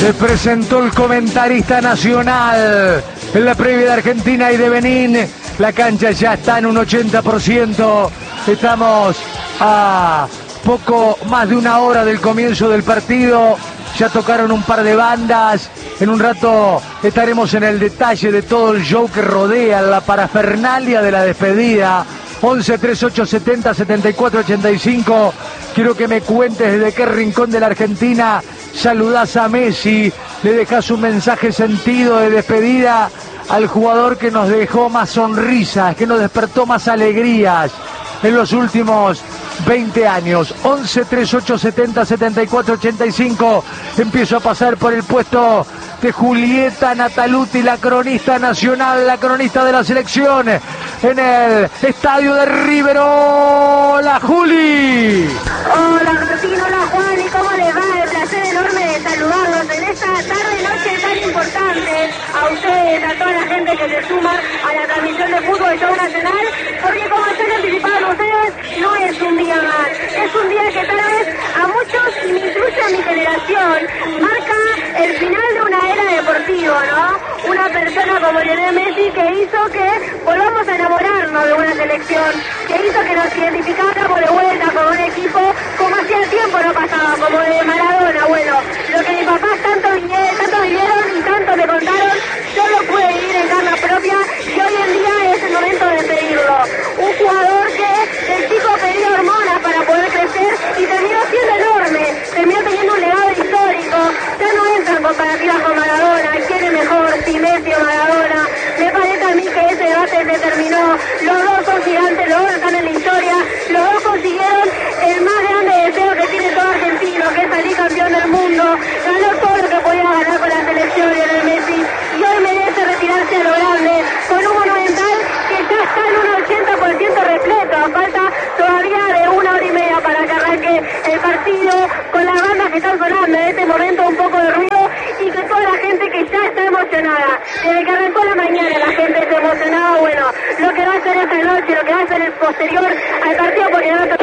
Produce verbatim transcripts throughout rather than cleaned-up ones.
Se presentó el comentarista nacional en la previa de Argentina y de Benín. La cancha ya está en un ochenta por ciento. Estamos a poco más de una hora del comienzo del partido. Ya tocaron un par de bandas. En un rato estaremos en el detalle de todo el show que rodea la parafernalia de la despedida. once, treinta y ocho, setenta, setenta y cuatro, ochenta y cinco. Quiero que me cuentes desde qué rincón de la Argentina saludás a Messi, le dejás un mensaje sentido de despedida al jugador que nos dejó más sonrisas, que nos despertó más alegrías en los últimos veinte años. once, treinta y ocho, setenta, setenta y cuatro, ochenta y cinco. Empiezo a pasar por el puesto de Julieta Nataluti, la cronista nacional, la cronista de la selección, en el estadio de River. ¡Hola, Juli! Hola, Rufino, hola, Juan, ¿y cómo les va? El placer enorme de saludarlos en esta tarde-noche tan importante. A ustedes, a toda la gente que se suma a la transmisión de Fútbol Show Nacional, porque como se han anticipado ustedes, no es un día más. Es un día que tal vez a muchos, y me incluye a mi generación, marca el final de una era deportiva, ¿no? Una persona como Lionel Messi que hizo que volvamos a enamorarnos de una selección, que hizo que nos identificáramos de vuelta con un equipo como hacía tiempo no pasaba, como de Maradona. Bueno, lo que mis papás tanto vivieron, tanto vivieron y tanto me contaron, yo lo pude vivir en carne propia y hoy en día es el momento de pedirlo. Un jugador que el chico pedía hormonas para poder crecer y terminó siendo enorme, terminó teniendo un legado histórico. Ya no entran comparativas con Maradona, ¿quién es mejor, si Messi o Maradona? Me parece a mí que ese debate se terminó. Los dos son gigantes, los dos están en la historia, los dos consiguieron el más grande deseo que tiene todo argentino, que es salir campeón del mundo. Ganó todo lo que podía ganar con la selección Lionel Messi y hoy merece retirarse a lo grande con un Monumental que ya está en un ochenta por ciento repleto. Falta todavía de una hora y media para que arranque el partido, con las bandas que están sonando en este momento, un poco de ruido, y que toda la gente que ya está emocionada. Desde que arrancó la mañana la gente está emocionada. Bueno, lo que va a hacer esta noche, lo que va a hacer el posterior al partido, porque no...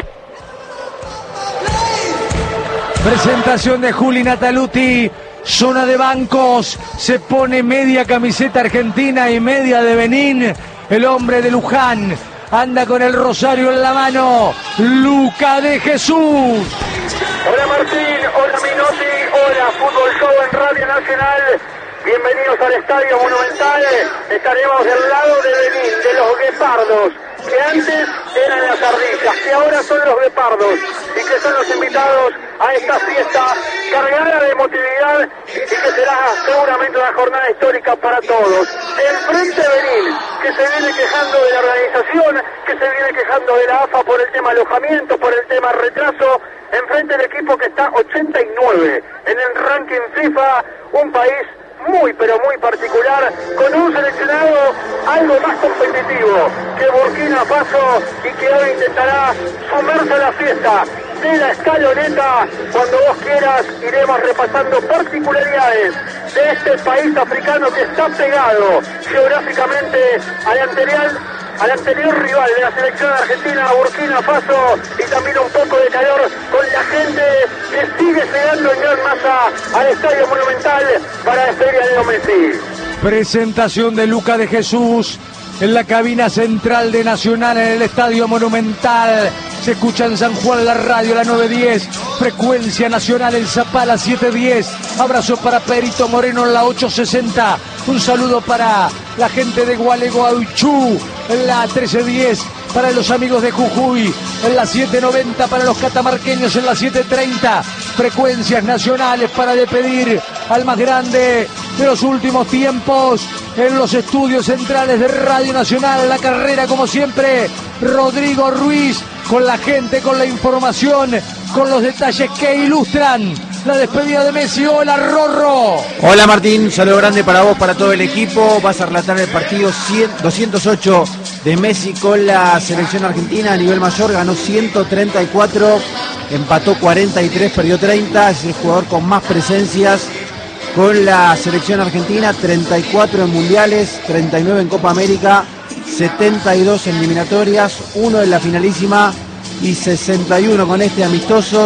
Presentación de Juli Nataluti, zona de bancos, se pone media camiseta argentina y media de Benín, el hombre de Luján, anda con el rosario en la mano, Luca de Jesús. Hola Martín, hola Minotti, hola Fútbol Show en Radio Nacional, bienvenidos al Estadio Monumental. Estaremos del lado de Benín, de los guepardos, que antes eran las ardillas, que ahora son los guepardos, y que son los invitados a esta fiesta cargada de emotividad y que será seguramente una jornada histórica para todos. El Frente Benín, que se viene quejando de la organización, que se viene quejando de la A F A por el tema alojamiento, por el tema retraso, enfrente del equipo que está ochenta y nueve en el ranking FIFA, un país muy pero muy particular, con un seleccionado algo más competitivo que Burkina Faso y que hoy intentará sumarse a la fiesta de la escaloneta. Cuando vos quieras iremos repasando particularidades de este país africano que está pegado geográficamente al anterior al anterior rival de la selección argentina, Burkina Faso, y también un poco de calor con la gente que sigue llegando en gran masa al Estadio Monumental para despedir a Leo Messi. Presentación de Luca de Jesús en la cabina central de Nacional en el Estadio Monumental. Se escucha en San Juan la radio, la nueve diez, frecuencia nacional en Zapala siete diez. Abrazo para Perito Moreno en la ocho sesenta. Un saludo para la gente de Gualeguaychú en la trece diez, para los amigos de Jujuy en la siete noventa, para los catamarqueños en la siete treinta. Frecuencias nacionales para despedir al más grande de los últimos tiempos en los estudios centrales de Radio Nacional. La carrera, como siempre, Rodrigo Ruiz, con la gente, con la información, con los detalles que ilustran la despedida de Messi. Hola, Rorro. Hola, Martín, saludo grande para vos, para todo el equipo. Vas a relatar el partido doscientos ocho de Messi con la selección argentina a nivel mayor. Ganó ciento treinta y cuatro, empató cuarenta y tres, perdió treinta. Es el jugador con más presencias con la selección argentina, treinta y cuatro en mundiales, treinta y nueve en Copa América, setenta y dos en eliminatorias, uno en la finalísima y sesenta y uno con este amistosos.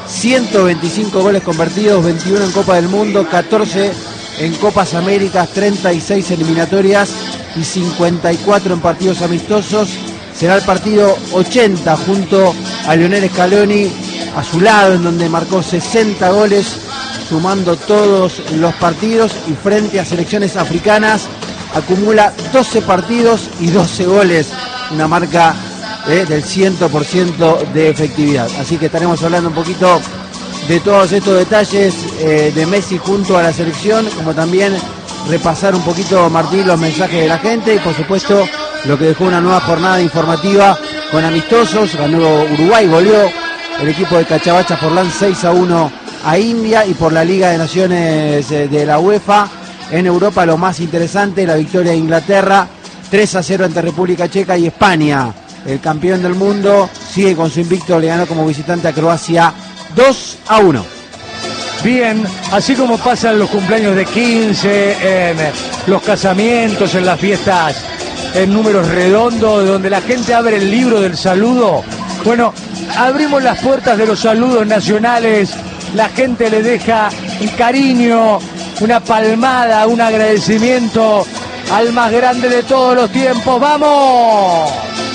ciento veinticinco goles convertidos, veintiuno en Copa del Mundo, catorce en Copas Américas, treinta y seis eliminatorias y cincuenta y cuatro en partidos amistosos. Será el partido ochenta junto a Lionel Scaloni a su lado, en donde marcó sesenta goles, sumando todos los partidos, y frente a selecciones africanas acumula doce partidos y doce goles, una marca eh, del cien por ciento de efectividad. Así que estaremos hablando un poquito de todos estos detalles eh, de Messi junto a la selección, como también repasar un poquito, Martín, los mensajes de la gente y por supuesto lo que dejó una nueva jornada informativa con amistosos. Ganó Uruguay, goleó el equipo de Cachavacha Forlán seis a uno a India, y por la Liga de Naciones de la UEFA en Europa lo más interesante, la victoria de Inglaterra tres a cero ante República Checa, y España, el campeón del mundo, sigue con su invicto, le ganó como visitante a Croacia dos a uno. Bien, así como pasan los cumpleaños de quince, en los casamientos, en las fiestas en números redondos, donde la gente abre el libro del saludo, bueno, abrimos las puertas de los saludos nacionales, la gente le deja un cariño, una palmada, un agradecimiento al más grande de todos los tiempos. ¡Vamos!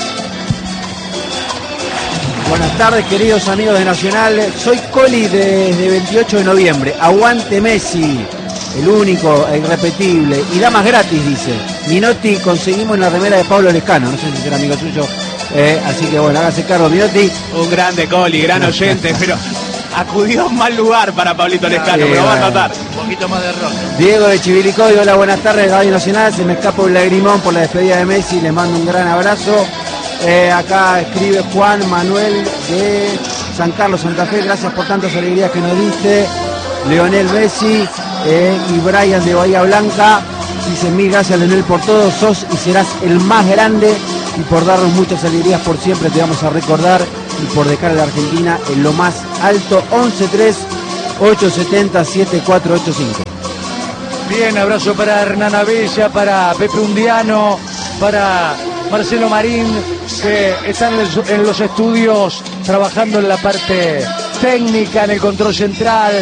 Buenas tardes, queridos amigos de Nacional. Soy Coli desde veintiocho de noviembre. Aguante Messi, el único, el irrepetible. Y damas gratis, dice. Minotti, conseguimos la remera de Pablo Lescano. No sé si será amigo suyo. Eh, así que bueno, hágase cargo, Minotti. Un grande Coli, gran oyente, pero acudió a un mal lugar para Pablito Lescano, Sí, me lo va a bueno. notar. Un poquito más de rock. Diego de Chivilcoy, hola, buenas tardes, Radio Nacional. Se me escapa un lagrimón por la despedida de Messi. Les mando un gran abrazo. Eh, acá escribe Juan Manuel de San Carlos, Santa Fe. Gracias por tantas alegrías que nos diste. Leonel Messi eh, y Brian de Bahía Blanca. Dice: mil gracias, Leonel, por todo. Sos y serás el más grande, y por darnos muchas alegrías por siempre. Te vamos a recordar, y por dejar a la Argentina en lo más alto. Once tres ocho siete cero siete cuatro ocho cinco. Bien, abrazo para Hernán Abella, para Pepe Undiano, para Marcelo Marín, que están en los estudios trabajando en la parte técnica, en el control central.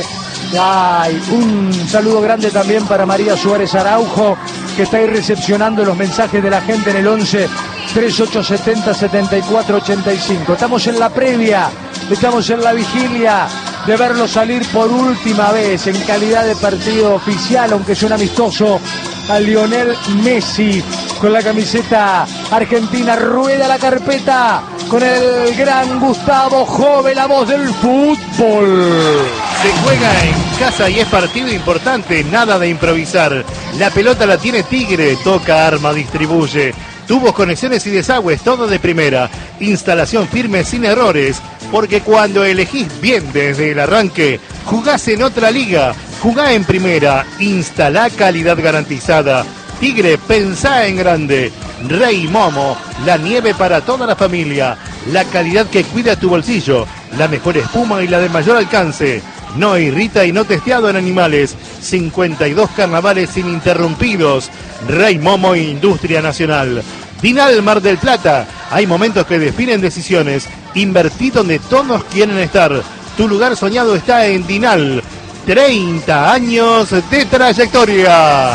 Ay, un saludo grande también para María Suárez Araujo, que está ahí recepcionando los mensajes de la gente en el once tres ocho siete cero siete cuatro ocho cinco. Estamos en la previa, estamos en la vigilia de verlo salir por última vez en calidad de partido oficial, aunque sea un amistoso, a Lionel Messi con la camiseta argentina. Rueda la carpeta con el gran Gustavo Jove, la voz del fútbol. Se juega en casa y es partido importante, nada de improvisar. La pelota la tiene Tigre, toca, arma, distribuye. Tubos, conexiones y desagües, todo de primera. Instalación firme sin errores, porque cuando elegís bien desde el arranque, jugás en otra liga, jugá en primera, instalá calidad garantizada. Tigre, pensá en grande. Rey Momo, la nieve para toda la familia, la calidad que cuida tu bolsillo, la mejor espuma y la de mayor alcance. No irrita y no testeado en animales. cincuenta y dos carnavales ininterrumpidos. Rey Momo, Industria Nacional. Dinal Mar del Plata. Hay momentos que definen decisiones. Invertí donde todos quieren estar. Tu lugar soñado está en Dinal. treinta años de trayectoria.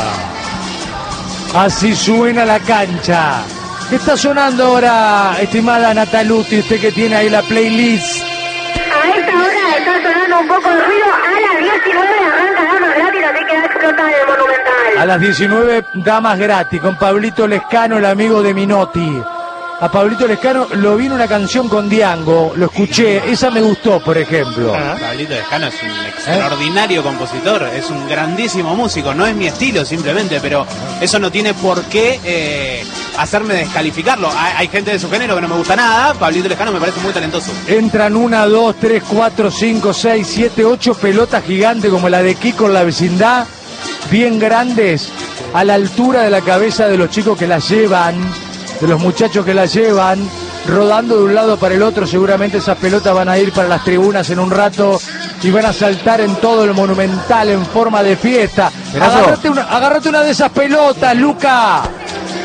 Así suena la cancha. ¿Qué está sonando ahora, estimada Nataluti, usted que tiene ahí la playlist? A esta hora está sonando un poco de ruido. A las diecinueve arranca Damas Gratis, así que va a explotar el Monumental. A las diecinueve, Damas Gratis, con Pablito Lescano, el amigo de Minotti. A Pablito Lescano lo vi en una canción con Diango, lo escuché, esa me gustó, por ejemplo. Ah, Pablito Lescano es un extraordinario compositor, es un grandísimo músico, no es mi estilo simplemente, pero eso no tiene por qué eh, hacerme descalificarlo. Hay, hay gente de su género que no me gusta nada, Pablito Lescano me parece muy talentoso. Entran una, dos, tres, cuatro, cinco, seis, siete, ocho pelotas gigantes como la de Kiko en la vecindad, bien grandes, a la altura de la cabeza de los chicos que las llevan, de los muchachos que la llevan, rodando de un lado para el otro. Seguramente esas pelotas van a ir para las tribunas en un rato y van a saltar en todo el Monumental en forma de fiesta. Agárrate una, agárrate una de esas pelotas, Luca.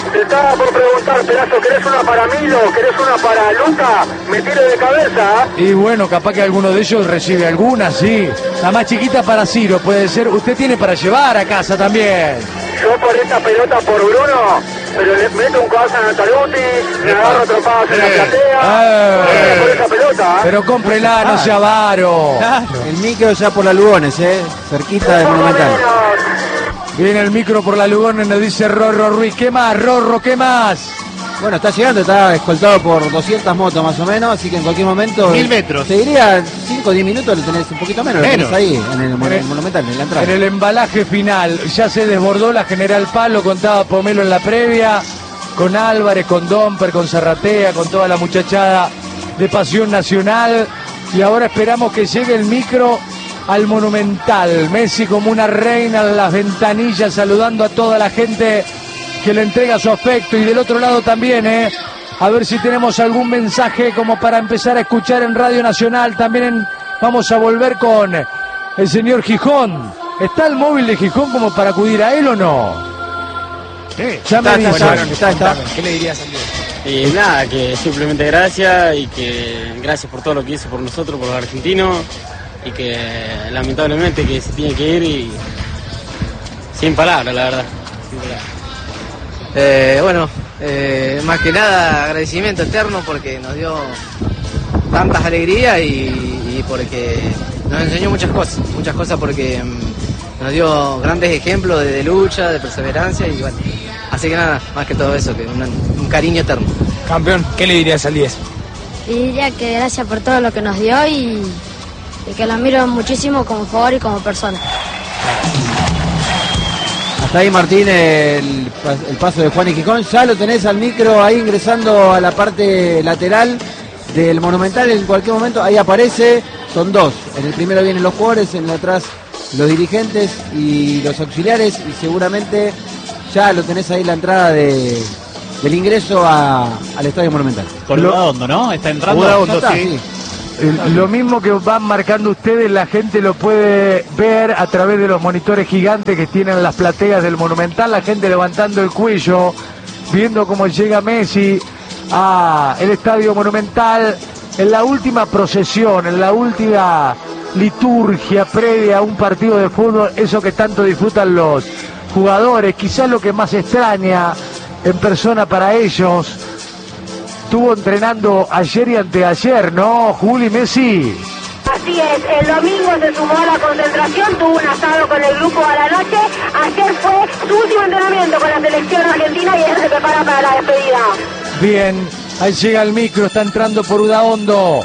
Te estaba por preguntar, Pelazo, ¿querés una para Milo? ¿Querés una para Luca? Me tiro de cabeza. Y bueno, capaz que alguno de ellos recibe alguna, sí. La más chiquita para Ciro, puede ser. Usted tiene para llevar a casa también. Yo por esta pelota por Bruno, pero le meto un codazo a Nataluti, me agarro trompadas en la platea. Eh. Por esa pelota. ¿eh? Pero cómprela, no sea avaro. El micro ya por la Lugones, eh, cerquita del Por lo Monumental. menos. Viene el micro por la Lugones, nos dice Rorro Ruiz. ¿Qué más, Rorro? ¿Qué más? Bueno, está llegando, está escoltado por doscientas motos más o menos, así que en cualquier momento... Mil metros. Te diría cinco o diez minutos, lo tenés un poquito menos, Menos. lo tenés ahí, en el, mon- En el- Monumental, en la entrada. En el embalaje final, ya se desbordó la General Palo, contaba Pomelo en la previa, con Álvarez, con Domper, con Zarratea, con toda la muchachada de Pasión Nacional. Y ahora esperamos que llegue el micro al Monumental. Messi como una reina en las ventanillas, saludando a toda la gente que le entrega su afecto. Y del otro lado también, ¿eh? A ver si tenemos algún mensaje como para empezar a escuchar en Radio Nacional. También en- vamos a volver con el señor Gijón. ¿Está el móvil de Gijón como para acudir a él o no? Sí. Ya me Está, dicen. está, está, está. ¿Qué le dirías al Diego? Y nada, que simplemente gracias y que gracias por todo lo que hizo por nosotros, por los argentinos y que lamentablemente que se tiene que ir y sin palabras, la verdad. Sin palabras. Eh, bueno, eh, más que nada agradecimiento eterno porque nos dio tantas alegrías y, y porque nos enseñó muchas cosas, muchas cosas porque mm, nos dio grandes ejemplos de, de lucha, de perseverancia y bueno, así que nada, más que todo eso, que un, un cariño eterno. Campeón, ¿qué le dirías al diez? Y diría que gracias por todo lo que nos dio y, y que lo admiro muchísimo como jugador y como persona. Hasta ahí, Martín, el, el paso de Juan y Gijón. Ya lo tenés al micro ahí ingresando a la parte lateral del Monumental en cualquier momento. Ahí aparece, son dos. En el primero vienen los jugadores, en el atrás los dirigentes y los auxiliares. Y seguramente ya lo tenés ahí la entrada de, del ingreso a, al Estadio Monumental. Con Udaondo, ¿no? Está entrando. Udaondo, Ya está, sí. sí. El- Lo mismo que van marcando ustedes, la gente lo puede ver a través de los monitores gigantes que tienen las plateas del Monumental, la gente levantando el cuello, viendo cómo llega Messi a el Estadio Monumental en la última procesión, en la última liturgia previa a un partido de fútbol, eso que tanto disfrutan los jugadores, quizás lo que más extraña en persona para ellos. Estuvo entrenando ayer y anteayer, ¿no, Juli, Messi? Así es, el domingo se sumó a la concentración, tuvo un asado con el grupo a la noche. Ayer fue su último entrenamiento con la selección argentina y él se prepara para la despedida. Bien, ahí llega el micro, está entrando por Udaondo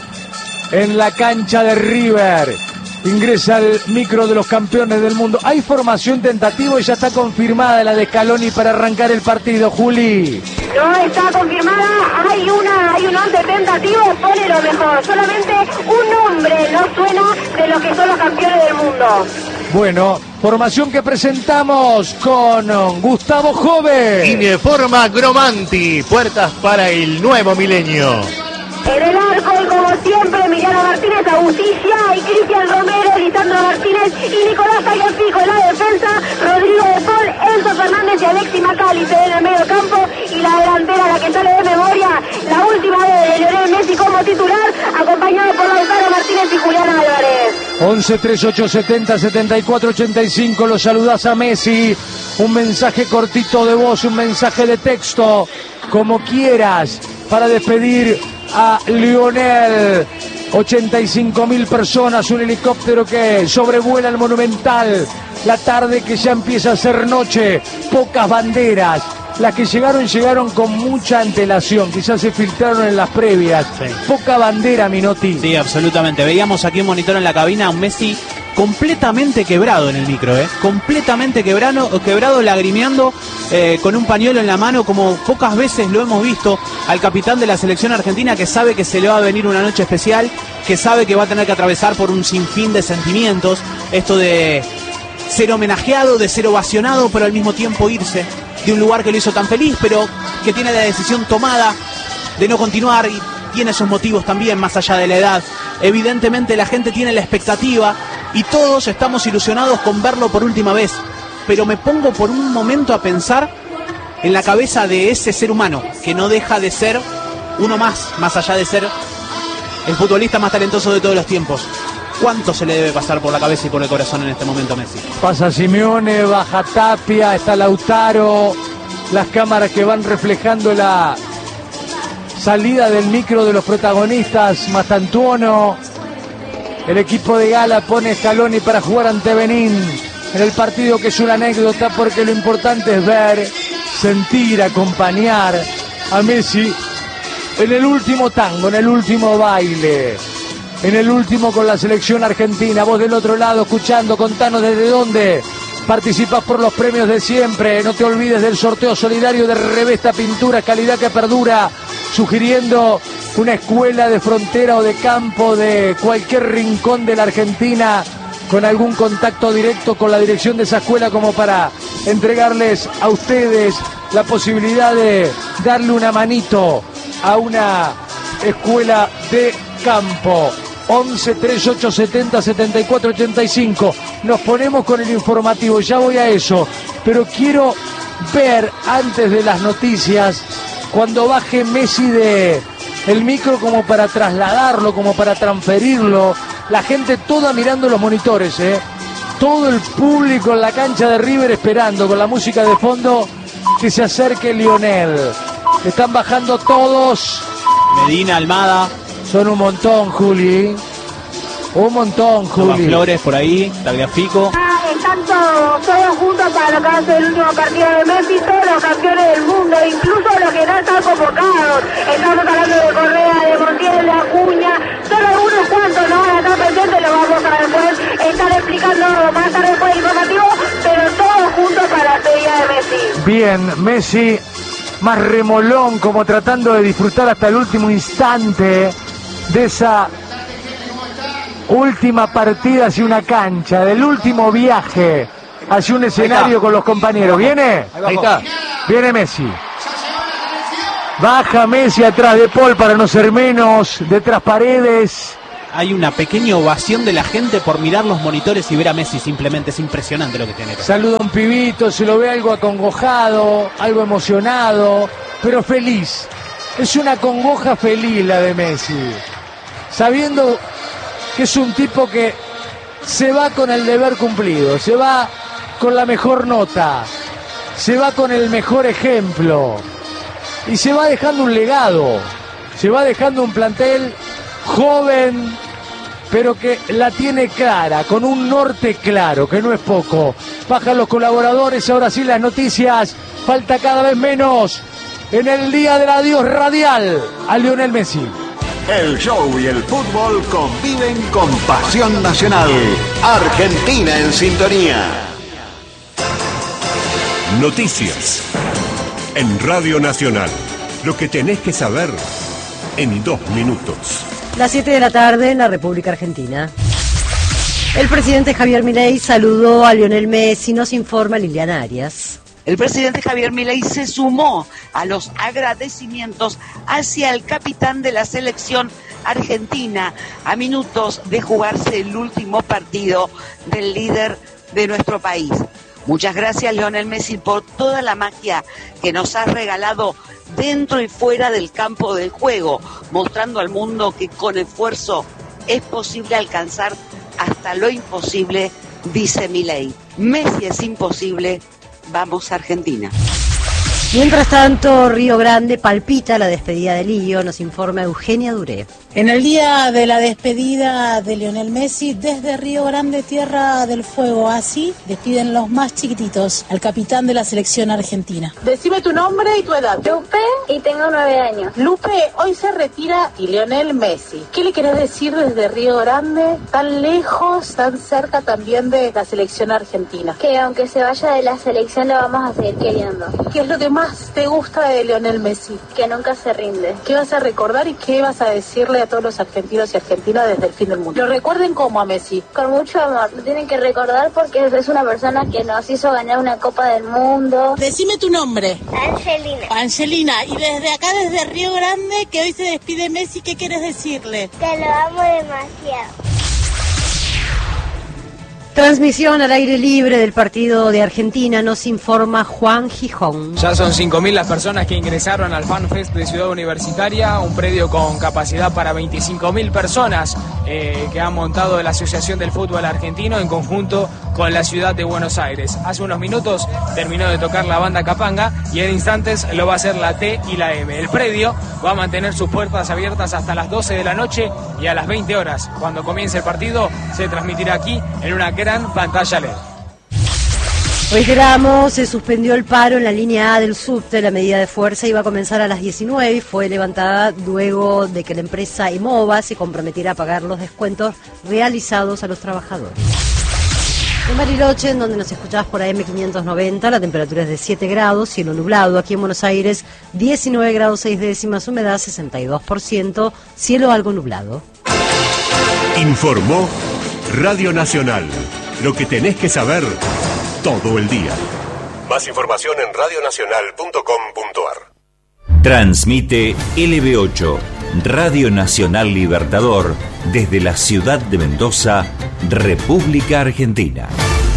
en la cancha de River. Ingresa el micro de los campeones del mundo. Hay formación tentativa y ya está confirmada la de Scaloni para arrancar el partido, Juli. No está confirmada, hay una, hay un once tentativo, pone lo mejor. Solamente un nombre no suena de los que son los campeones del mundo. Bueno, formación que presentamos con Gustavo Jove. Informa Gromanti, puertas para el nuevo milenio. En el arco, y como siempre, Emiliano Martínez, Agustín Gia y Cristian Romero, Lisandro Martínez y Nicolás Tagliafico en la defensa, Rodrigo de Paul, Enzo Fernández y Alexis Macalister en el medio campo, y la delantera, la que sale de memoria, la última de Lionel Messi como titular, acompañado por Lautaro Martínez y Julián Álvarez. once treinta y ocho setenta setenta y cuatro ochenta y cinco, lo saludás a Messi, un mensaje cortito de voz, un mensaje de texto, como quieras, para despedir a Lionel. ochenta y cinco mil personas, un helicóptero que sobrevuela el Monumental, la tarde que ya empieza a ser noche, pocas banderas. Las que llegaron, llegaron con mucha antelación, quizás se filtraron en las previas. Sí. Poca bandera, Minotti. Sí, absolutamente. Veíamos aquí un monitor en la cabina a un Messi completamente quebrado en el micro, ¿eh? Completamente quebrado, quebrado lagrimeando, eh, con un pañuelo en la mano, como pocas veces lo hemos visto al capitán de la selección argentina, que sabe que se le va a venir una noche especial, que sabe que va a tener que atravesar por un sinfín de sentimientos, esto de ser homenajeado, de ser ovacionado, pero al mismo tiempo irse de un lugar que lo hizo tan feliz, pero que tiene la decisión tomada de no continuar y tiene sus motivos también más allá de la edad. Evidentemente la gente tiene la expectativa y todos estamos ilusionados con verlo por última vez, pero me pongo por un momento a pensar en la cabeza de ese ser humano, que no deja de ser uno más, más allá de ser el futbolista más talentoso de todos los tiempos. ¿Cuánto se le debe pasar por la cabeza y por el corazón en este momento a Messi? Pasa Simeone, baja Tapia, está Lautaro, las cámaras que van reflejando la salida del micro de los protagonistas, Mastantuono. El equipo de Gala pone Scaloni para jugar ante Benín en el partido, que es una anécdota, porque lo importante es ver, sentir, acompañar a Messi en el último tango, en el último baile, en el último con la selección argentina. Vos del otro lado escuchando, contanos desde dónde participas por los premios de siempre. No te olvides del sorteo solidario de Revesta Pintura, calidad que perdura, sugiriendo una escuela de frontera o de campo de cualquier rincón de la Argentina, con algún contacto directo con la dirección de esa escuela, como para entregarles a ustedes la posibilidad de darle una manito a una escuela de campo. once, treinta y ocho, setenta, setenta y cuatro, ochenta y cinco. Nos ponemos con el informativo, ya voy a eso, pero quiero ver antes de las noticias, cuando baje Messi de el micro, como para trasladarlo, como para transferirlo, la gente toda mirando los monitores, ¿eh? Todo el público en la cancha de River esperando, con la música de fondo, que se acerque Lionel. Están bajando todos. Medina, Almada. Son un montón, Juli. Un montón, Juli. Tomás Flores por ahí, Tagliafico. Ah, están todos, todos juntos para lo que va a ser el último partido de Messi, todos los campeones del mundo, incluso los que no están convocados. Estamos hablando de Correa, de Montiel, de Acuña, solo unos cuantos no van a estar pendientes, lo vamos a después estar explicando más tarde después del informativo, pero todos juntos para la despedida de Messi. Bien, Messi más remolón, como tratando de disfrutar hasta el último instante de esa última partida hacia una cancha, del último viaje hacia un escenario con los compañeros. ¿Viene? Ahí está. Viene Messi. Baja Messi atrás de Paul para no ser menos, detrás Paredes. Hay una pequeña ovación de la gente por mirar los monitores y ver a Messi. Simplemente es impresionante lo que tiene. Saluda a un pibito, se lo ve algo acongojado, algo emocionado, pero feliz. Es una congoja feliz la de Messi, sabiendo que es un tipo que se va con el deber cumplido, se va con la mejor nota, se va con el mejor ejemplo y se va dejando un legado, se va dejando un plantel joven, pero que la tiene clara, con un norte claro, que no es poco. Bajan los colaboradores, ahora sí las noticias, falta cada vez menos en el día del adiós radial a Lionel Messi. El show y el fútbol conviven con pasión nacional. Argentina en sintonía. Noticias en Radio Nacional. Lo que tenés que saber en dos minutos. Las siete de la tarde en la República Argentina. El presidente Javier Milei saludó a Lionel Messi, nos informa Liliana Arias. El presidente Javier Milei se sumó a los agradecimientos hacia el capitán de la selección argentina a minutos de jugarse el último partido del líder de nuestro país. Muchas gracias, Lionel Messi, por toda la magia que nos has regalado dentro y fuera del campo del juego, mostrando al mundo que con esfuerzo es posible alcanzar hasta lo imposible, dice Milei. Messi es imposible. Vamos Argentina. Mientras tanto, Río Grande palpita la despedida de Lío, nos informa Eugenia Duré. En el día de la despedida de Lionel Messi, desde Río Grande, Tierra del Fuego, así despiden los más chiquititos, al capitán de la selección argentina. Decime tu nombre y tu edad. Lupe, y tengo nueve años. Lupe, hoy se retira Lionel Messi. ¿Qué le querés decir desde Río Grande, tan lejos, tan cerca también de la selección argentina? Que aunque se vaya de la selección, lo vamos a seguir queriendo. ¿Qué es lo que más te gusta de Lionel Messi? Que nunca se rinde. ¿Qué vas a recordar y qué vas a decirle a todos los argentinos y argentinas desde el fin del mundo? Lo recuerden como a Messi. Con mucho amor. Lo tienen que recordar porque es una persona que nos hizo ganar una Copa del Mundo. Decime tu nombre. Angelina. Angelina. Y desde acá, desde Río Grande, que hoy se despide Messi, ¿qué quieres decirle? Que lo amo demasiado. Transmisión al aire libre del partido de Argentina, nos informa Juan Gijón. Ya son cinco mil las personas que ingresaron al FanFest de Ciudad Universitaria, un predio con capacidad para veinticinco mil personas eh, que han montado la Asociación del Fútbol Argentino en conjunto con la ciudad de Buenos Aires. Hace unos minutos terminó de tocar la banda Capanga y en instantes lo va a hacer la T y la M. El predio va a mantener sus puertas abiertas hasta las doce de la noche y a las veinte horas, cuando comience el partido, se transmitirá aquí en una gran pantalla L E D. Reiteramos, se suspendió el paro en la línea A del subte. La medida de fuerza iba a comenzar a las diecinueve y fue levantada luego de que la empresa Emova se comprometiera a pagar los descuentos realizados a los trabajadores. En Bariloche, en donde nos escuchabas por A M quinientos noventa, la temperatura es de siete grados, cielo nublado. Aquí en Buenos Aires, diecinueve grados seis décimas, humedad sesenta y dos por ciento, cielo algo nublado. Informó Radio Nacional. Lo que tenés que saber todo el día. Más información en radio nacional punto com punto a r. Transmite L B ocho, Radio Nacional Libertador, desde la ciudad de Mendoza, República Argentina.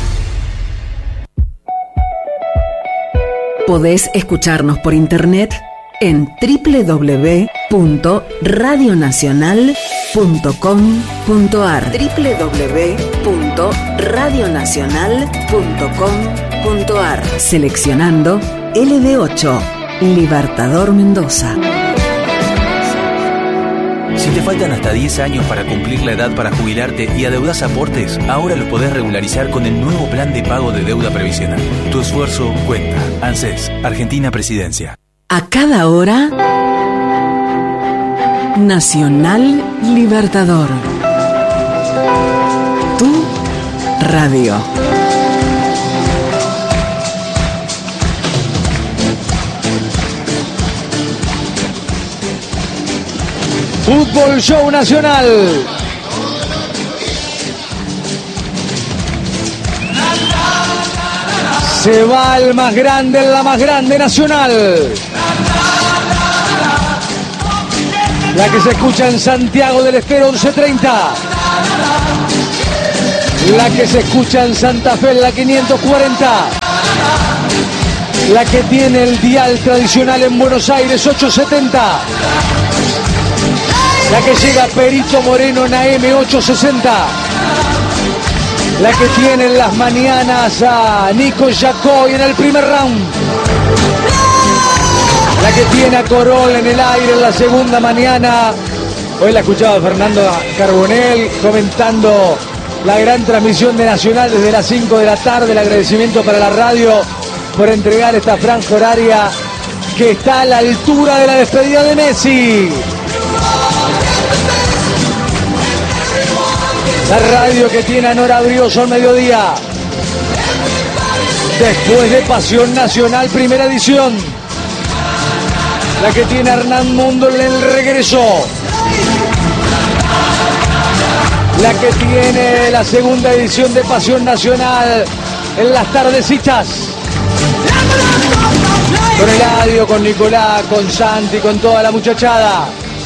Podés escucharnos por internet en doble u doble u doble u punto radio nacional punto com punto a r. doble u doble u doble u punto radio nacional punto com punto a r. Seleccionando L B ocho, Libertador Mendoza. Si te faltan hasta diez años para cumplir la edad para jubilarte y adeudás aportes, ahora los podés regularizar con el nuevo plan de pago de deuda previsional. Tu esfuerzo cuenta. ANSES, Argentina Presidencia. A cada hora, Nacional Libertador. Tu radio. Fútbol Show Nacional. Se va el más grande en la más grande Nacional. La que se escucha en Santiago del Estero once treinta. La que se escucha en Santa Fe en la quinientos cuarenta. La que tiene el dial tradicional en Buenos Aires ocho setenta. La que llega a Perito Moreno en A M ocho sesenta. La que tiene en las mañanas a Nico Jacoy en el primer round. La que tiene a Corol en el aire en la segunda mañana. Hoy la escuchaba Fernando Carbonell comentando la gran transmisión de Nacional desde las cinco de la tarde. El agradecimiento para la radio por entregar esta franja horaria que está a la altura de la despedida de Messi. La radio que tiene a Nora Brioso al mediodía. Después de Pasión Nacional, primera edición. La que tiene a Hernán Mundo en el regreso. La que tiene la segunda edición de Pasión Nacional en las tardecitas. Con Eladio, con Nicolás, con Santi, con toda la muchachada.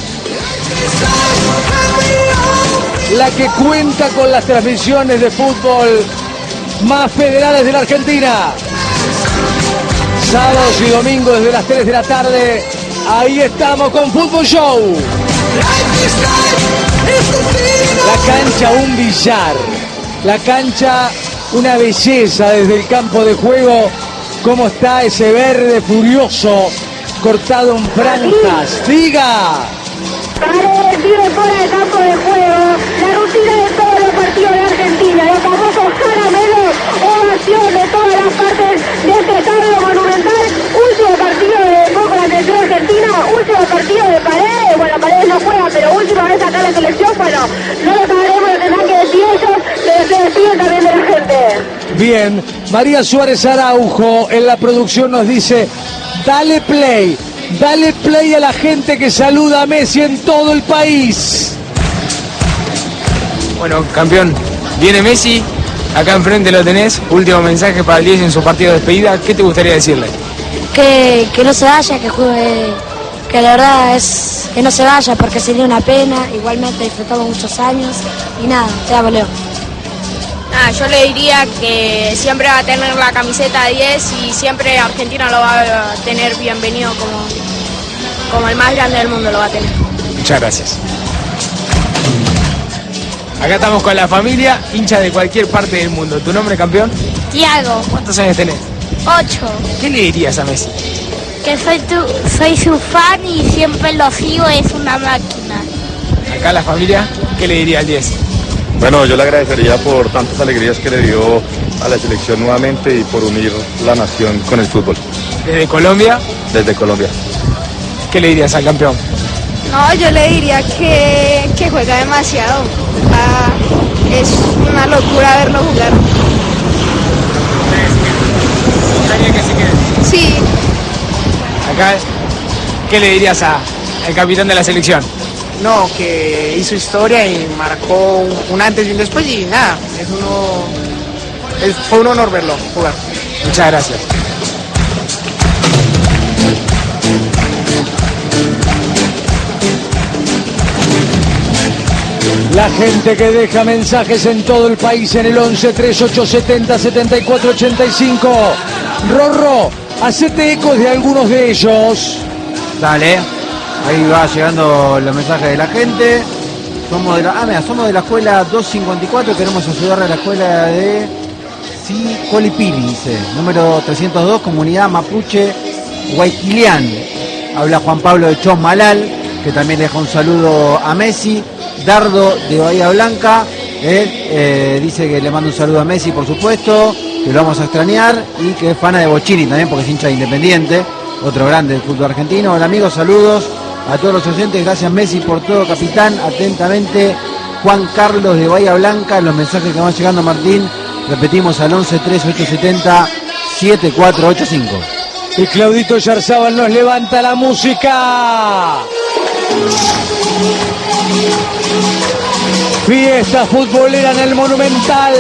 La que cuenta con las transmisiones de fútbol más federales de la Argentina. Sábados y domingos desde las tres de la tarde. Ahí estamos con Fútbol Show. La cancha un billar. La cancha una belleza desde el campo de juego. Cómo está ese verde furioso cortado en franjas. Diga. Paredes vive fuera del campo de juego, la rutina de todos los partidos de Argentina, los famosos caramelos, ovación de todas las partes de este estadio monumental. Último partido de Boca con la selección argentina, último partido de Paredes. Bueno, Paredes no juega, pero última vez acá en la selección. Bueno, no lo sabremos, lo tendrán que decir ellos, pero se despiden también de la gente. Bien, María Suárez Araujo en la producción nos dice: dale play. Dale play a la gente que saluda a Messi en todo el país. Bueno, campeón, viene Messi, acá enfrente lo tenés. Último mensaje para el diez en su partido de despedida. ¿Qué te gustaría decirle? Que, que no se vaya, que juegue, que la verdad es que no se vaya porque sería una pena. Igualmente disfrutamos muchos años y nada, te amo, Leo. Nada, yo le diría que siempre va a tener la camiseta diez y siempre Argentina lo va a tener bienvenido como, como el más grande del mundo lo va a tener. Muchas gracias. Acá estamos con la familia, hincha de cualquier parte del mundo. ¿Tu nombre, campeón? Tiago. ¿Cuántos años tenés? Ocho. ¿Qué le dirías a Messi? Que soy, tu, soy su fan y siempre lo sigo, es una máquina. Acá la familia, ¿qué le diría al diez? Bueno, yo le agradecería por tantas alegrías que le dio a la selección nuevamente y por unir la nación con el fútbol. ¿Desde Colombia? Desde Colombia. ¿Qué le dirías al campeón? No, yo le diría que, que juega demasiado. Ah, es una locura verlo jugar. ¿Gustaría que se quede? Sí. Acá, ¿qué le dirías a, al capitán de la selección? No, que hizo historia y marcó un, un antes y un después y nada, es uno, es, fue un honor verlo jugar. Muchas gracias. La gente que deja mensajes en todo el país en el once treinta y ocho setenta setenta y cuatro ochenta y cinco. Rorro, hacete eco de algunos de ellos. Dale, ahí va llegando los mensajes de la gente. Somos de la, ah, mira, somos de la escuela doscientos cincuenta y cuatro, queremos ayudar a la escuela de Colipili, dice, número trescientos dos, comunidad mapuche Guayquilián. Habla Juan Pablo de Chosmalal, que también le deja un saludo a Messi. Dardo de Bahía Blanca, eh, eh, dice que le manda un saludo a Messi, por supuesto, que lo vamos a extrañar, y que es fana de Bochini también, porque es hincha de Independiente, otro grande del fútbol argentino. Hola amigos, saludos a todos los oyentes, gracias Messi por todo, capitán. Atentamente, Juan Carlos de Bahía Blanca. Los mensajes que van llegando, Martín, repetimos al once treinta y ocho setenta setenta y cuatro ochenta y cinco. Y Claudito Yarzábal nos levanta la música. Fiesta futbolera en el Monumental.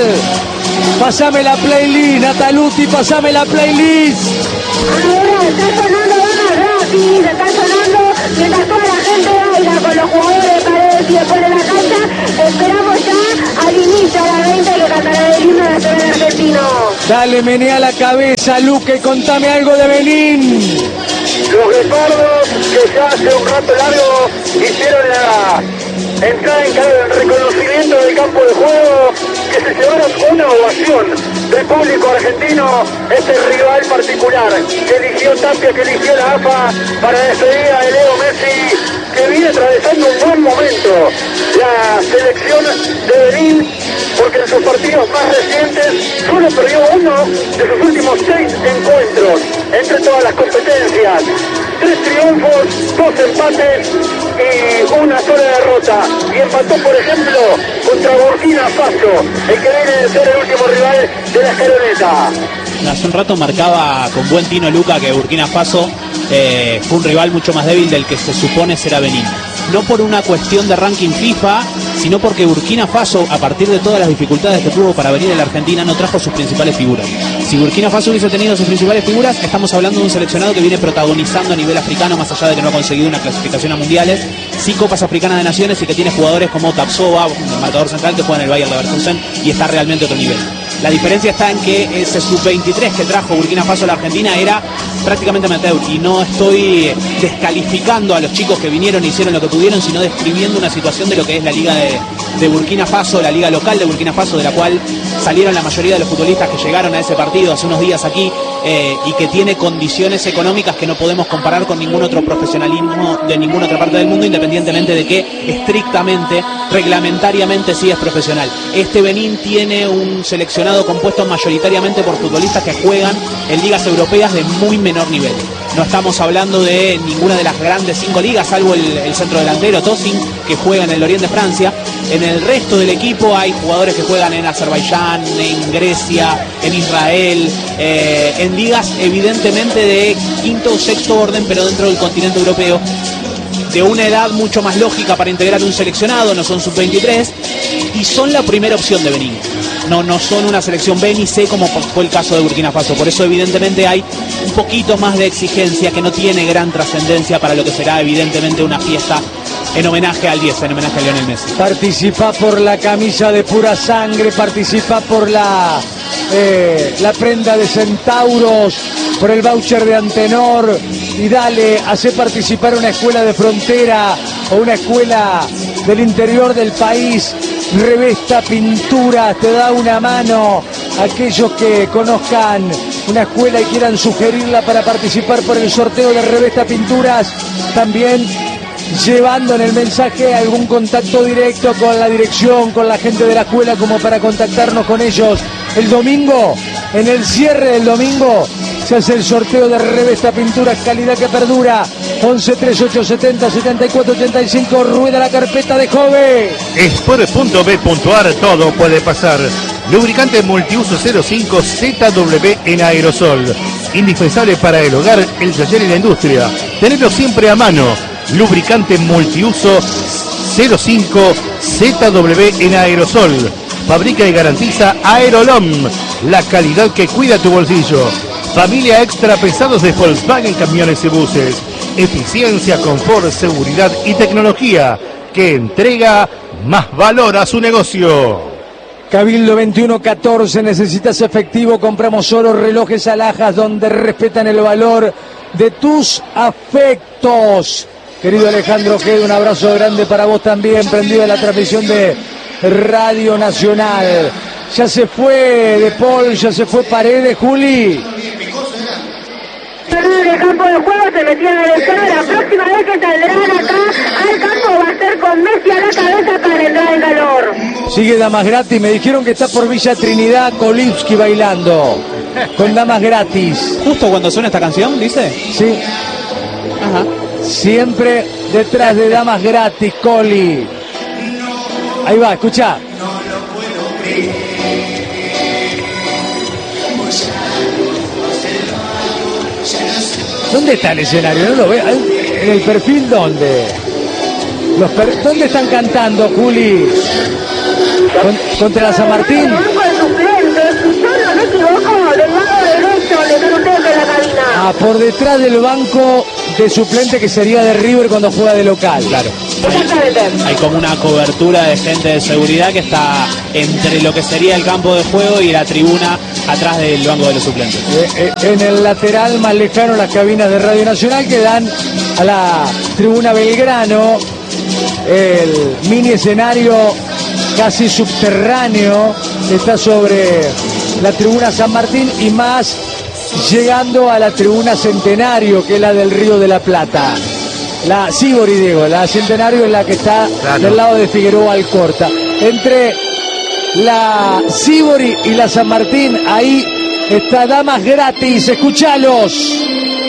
Pasame la playlist, Nataluti, pasame la playlist. Ahora está sonando Racing, está sonando mientras toda la gente baila con los jugadores de Paredes y después de la cancha. Esperamos ya al inicio a las veinte que cantará el himno nacional argentino. Dale, menea la cabeza, Luque, contame algo de Benín. Los guepardos que ya hace un rato largo hicieron la entrada en el reconocimiento del campo de juego, que se llevaron una ovación del público argentino, este rival particular que eligió Tapia, que eligió la A F A para despedir a Leo Messi, que viene atravesando un buen momento la selección de Benín, porque en sus partidos más recientes solo perdió uno de sus últimos seis encuentros entre todas las competencias. Tres triunfos, dos empates y una sola derrota. Y empató, por ejemplo, contra Burkina Faso, el que viene de ser el último rival de la escaloneta. Hace un rato marcaba con buen tino Luca que Burkina Faso eh, fue un rival mucho más débil del que se supone será Benín. No por una cuestión de ranking FIFA, sino porque Burkina Faso, a partir de todas las dificultades que tuvo para venir a la Argentina, no trajo sus principales figuras. Si Burkina Faso hubiese tenido sus principales figuras, estamos hablando de un seleccionado que viene protagonizando a nivel africano, más allá de que no ha conseguido una clasificación a mundiales, sí Copas Africanas de Naciones, y que tiene jugadores como Tapsoba, el marcador central, que juega en el Bayer Leverkusen y está realmente a otro nivel. La diferencia está en que ese sub veintitrés que trajo Burkina Faso a la Argentina era prácticamente amateur, y no estoy descalificando a los chicos que vinieron e hicieron lo que pudieron, sino describiendo una situación de lo que es la liga de, de Burkina Faso, la liga local de Burkina Faso, de la cual salieron la mayoría de los futbolistas que llegaron a ese partido hace unos días aquí, eh, y que tiene condiciones económicas que no podemos comparar con ningún otro profesionalismo de ninguna otra parte del mundo, independientemente de que estrictamente, reglamentariamente sí es profesional. Este Benín tiene un seleccionado compuesto mayoritariamente por futbolistas que juegan en ligas europeas de muy menor nivel. No estamos hablando de ninguna de las grandes cinco ligas, salvo el, el centro delantero Tosin, que juega en el Lorient de Francia. En el resto del equipo hay jugadores que juegan en Azerbaiyán, en Grecia, en Israel, eh, en ligas evidentemente de quinto o sexto orden, pero dentro del continente europeo, de una edad mucho más lógica para integrar un seleccionado, no son sub veintitrés, y son la primera opción de Benín. No, no son una selección B ni C como fue el caso de Burkina Faso. Por eso evidentemente hay un poquito más de exigencia que no tiene gran trascendencia para lo que será evidentemente una fiesta en homenaje al diez, en homenaje a Lionel Messi. Participa por la camisa de pura sangre, participa por la, eh, la prenda de Centauros, por el voucher de Antenor y dale, hace participar una escuela de frontera o una escuela del interior del país. Revesta Pinturas, te da una mano. Aquellos que conozcan una escuela y quieran sugerirla para participar por el sorteo de Revesta Pinturas, también llevando en el mensaje algún contacto directo con la dirección, con la gente de la escuela, como para contactarnos con ellos. El domingo, en el cierre del domingo, se hace el sorteo de Revesta Pinturas, calidad que perdura. once treinta y ocho setenta setenta y cuatro ochenta y cinco, rueda la carpeta de Jove. Sport punto b punto a r, todo puede pasar. Lubricante multiuso cero cinco Z W en aerosol. Indispensable para el hogar, el taller y la industria. Tenerlo siempre a mano. Lubricante multiuso cero cinco Z W en aerosol. Fabrica y garantiza Aerolom, la calidad que cuida tu bolsillo. Familia extra pesados de Volkswagen Camiones y Buses. Eficiencia, confort, seguridad y tecnología que entrega más valor a su negocio. Cabildo veintiuno catorce, necesitas efectivo, compramos solo relojes alhajas donde respetan el valor de tus afectos. Querido Alejandro Ojeda, un abrazo grande para vos también, prendido a la transmisión de Radio Nacional. Ya se fue De Paul, ya se fue Paredes, Juli. En el campo de juego se metían en el centro. La próxima vez que saldrán acá al campo va a ser con Messi a la cabeza para entrar en calor. Sigue Damas Gratis, me dijeron que está por Villa Trinidad Kolipsky bailando con Damas Gratis. Justo cuando suena esta canción, dice. Sí. Ajá. Siempre detrás de Damas Gratis, Coli. Ahí va, escucha. ¿Dónde está el escenario? No lo veo. ¿En el perfil dónde? Los per... ¿Dónde están cantando, Juli? ¿Con... ¿Contra la San Martín? Ah, por detrás del banco de suplente que sería de River cuando juega de local. Claro. Hay, hay como una cobertura de gente de seguridad que está entre lo que sería el campo de juego y la tribuna atrás del banco de los suplentes. Eh, eh, en el lateral más lejano las cabinas de Radio Nacional que dan a la tribuna Belgrano, el mini escenario casi subterráneo está sobre la tribuna San Martín y más llegando a la tribuna Centenario, que es la del Río de la Plata. La Sibori, digo, la Centenario es la que está claro, del lado de Figueroa Alcorta. Entre la Sibori y la San Martín, ahí está Damas Gratis, escuchalos.